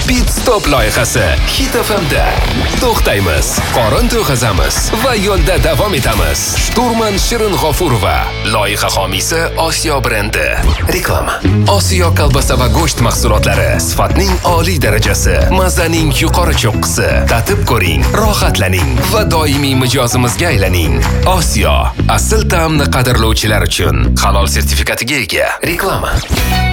Pit Stop loyihasi Hit FM'da. To'xtaymiz, qorin to'yg'azamiz va yo'lda davom etamiz. Shturman Shirin G'ofurova, loyiha homiysi Osiyo brendi. Reklama. Osiyo kolbasa va go'sht mahsulotlari sifatning oliy darajasi, mazaning yuqori cho'qqisi. Tatib ko'ring, rohatlaning va doimiy mijozimizga aylaning. Osiyo asl ta'mni qadrlovchilar uchun halol sertifikatiga ega. Reklama.